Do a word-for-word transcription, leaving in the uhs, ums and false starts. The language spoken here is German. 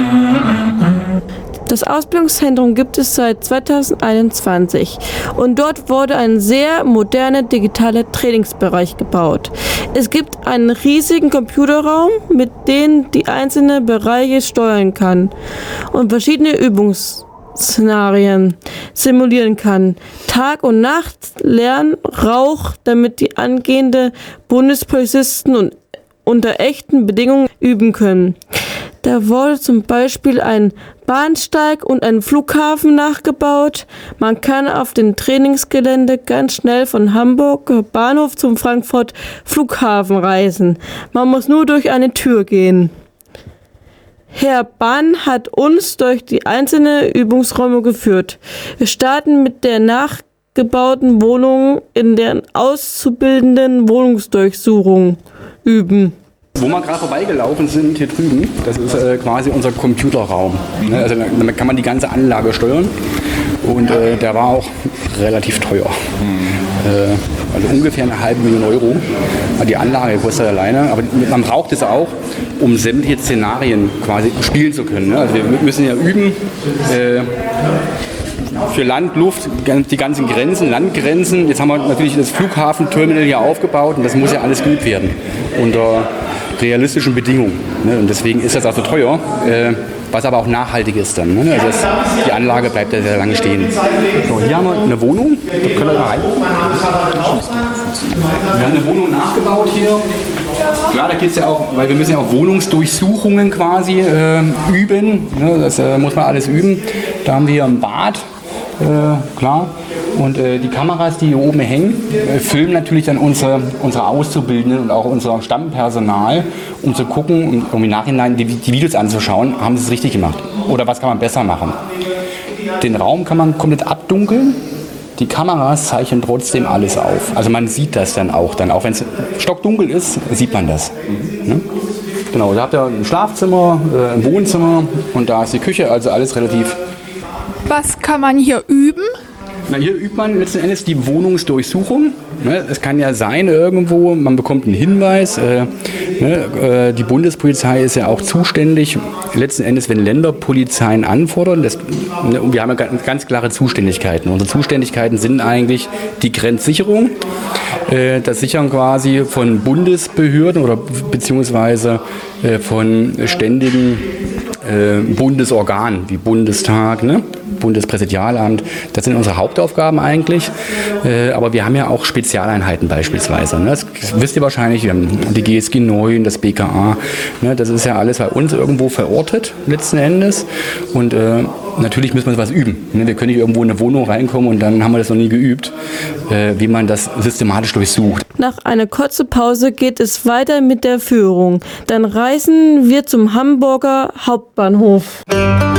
Das Ausbildungszentrum gibt es seit zweitausendeinundzwanzig und dort wurde ein sehr moderner digitaler Trainingsbereich gebaut. Es gibt einen riesigen Computerraum, mit dem die einzelnen Bereiche steuern kann und verschiedene Übungsszenarien simulieren kann. Tag und Nacht Lärm, Rauch, damit die angehenden Bundespolizisten und unter echten Bedingungen üben können. Da wurde zum Beispiel ein Bahnsteig und ein Flughafen nachgebaut. Man kann auf dem Trainingsgelände ganz schnell von Hamburg Bahnhof zum Frankfurt Flughafen reisen. Man muss nur durch eine Tür gehen. Herr Bahn hat uns durch die einzelnen Übungsräume geführt. Wir starten mit der nachgebauten Wohnung in der Auszubildenden Wohnungsdurchsuchung üben. Wo wir gerade vorbeigelaufen sind, hier drüben, das ist äh, quasi unser Computerraum. Ne? Also damit kann man die ganze Anlage steuern und äh, der war auch relativ teuer. Mhm. Äh, also ungefähr eine halbe Million Euro. Die Anlage kostet alleine, aber man braucht es auch, um sämtliche Szenarien quasi spielen zu können. Ne? Also wir müssen ja üben. Äh, Für Land, Luft, die ganzen Grenzen, Landgrenzen. Jetzt haben wir natürlich das Flughafenterminal hier aufgebaut und das muss ja alles geübt werden unter realistischen Bedingungen. Ne? Und deswegen ist das auch so teuer, äh, was aber auch nachhaltig ist dann. Ne? Also das, die Anlage bleibt ja sehr lange stehen. So, hier haben wir eine Wohnung. Da können wir mal rein. Wir haben eine Wohnung nachgebaut hier. Klar, da geht es ja auch, weil wir müssen ja auch Wohnungsdurchsuchungen quasi äh, üben. Ne? Das äh, muss man alles üben. Da haben wir hier ein Bad. Äh, klar. Und äh, die Kameras, die hier oben hängen, äh, filmen natürlich dann unsere, unsere Auszubildenden und auch unser Stammpersonal, um zu gucken, um, um im Nachhinein die, die Videos anzuschauen, haben sie es richtig gemacht oder was kann man besser machen. Den Raum kann man komplett abdunkeln. Die Kameras zeichnen trotzdem alles auf. Also man sieht das dann auch. Dann, auch wenn es stockdunkel ist, sieht man das. Ne? Genau, da habt ihr ein Schlafzimmer, äh, ein Wohnzimmer und da ist die Küche, also alles relativ. Was kann man hier üben? Na, hier übt man letzten Endes die Wohnungsdurchsuchung. Ne, es kann ja sein irgendwo, man bekommt einen Hinweis. Äh, ne, äh, die Bundespolizei ist ja auch zuständig, letzten Endes, wenn Länderpolizeien anfordern. Das, ne, und wir haben ja ganz, ganz klare Zuständigkeiten. Unsere Zuständigkeiten sind eigentlich die Grenzsicherung, äh, das Sichern quasi von Bundesbehörden oder beziehungsweise äh, von ständigen äh, Bundesorganen wie Bundestag, ne? Bundespräsidialamt, das sind unsere Hauptaufgaben eigentlich, äh, aber wir haben ja auch Spezialeinheiten beispielsweise. Ne? Das wisst ihr wahrscheinlich, wir haben die G S G neun, das B K A, ne? Das ist ja alles bei uns irgendwo verortet letzten Endes und äh, natürlich müssen wir was üben. Ne? Wir können nicht irgendwo in eine Wohnung reinkommen und dann haben wir das noch nie geübt, äh, wie man das systematisch durchsucht. Nach einer kurzen Pause geht es weiter mit der Führung. Dann reisen wir zum Hamburger Hauptbahnhof.